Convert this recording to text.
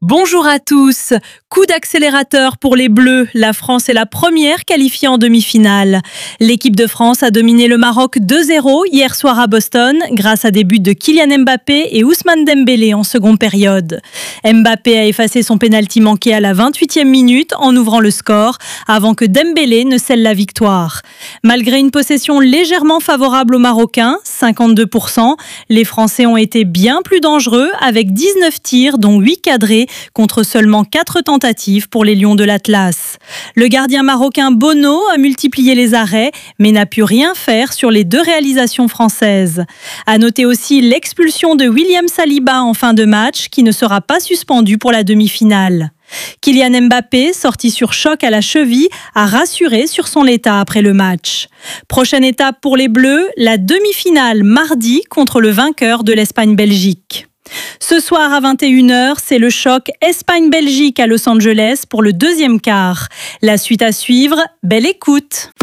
Bonjour à tous. Coup d'accélérateur pour les Bleus. La France est la première qualifiée en demi-finale. L'équipe de France a dominé le Maroc 2-0 hier soir à Boston grâce à des buts de Kylian Mbappé et Ousmane Dembélé en seconde période. Mbappé a effacé son pénalty manqué à la 28e minute en ouvrant le score avant que Dembélé ne scelle la victoire. Malgré une possession légèrement favorable aux Marocains, 52%, les Français ont été bien plus dangereux avec 19 tirs dont 8 cadrés contre seulement 4 tentatives pour les Lions de l'Atlas. Le gardien marocain Bono a multiplié les arrêts, mais n'a pu rien faire sur les 2 réalisations françaises. À noter aussi l'expulsion de William Saliba en fin de match, qui ne sera pas suspendu pour la demi-finale. Kylian Mbappé, sorti sur choc à la cheville, a rassuré sur son état après le match. Prochaine étape pour les Bleus, la demi-finale mardi contre le vainqueur de l'Espagne-Belgique. Ce soir à 21h, c'est le choc Espagne-Belgique à Los Angeles pour le deuxième quart. La suite à suivre, belle écoute.